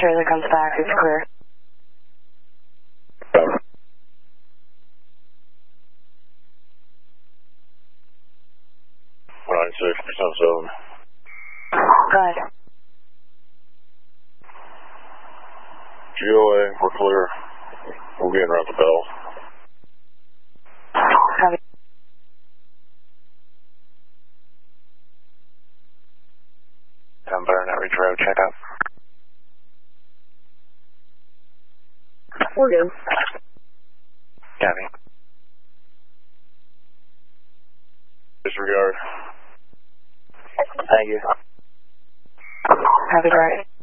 trailer comes back, it's clear. 96% zone. Good. GOA, we're clear. We'll be in around the bell. Copy. Baron Outreach Road, check out. We're good. Copy. Disregard. Thank you. Copy, right.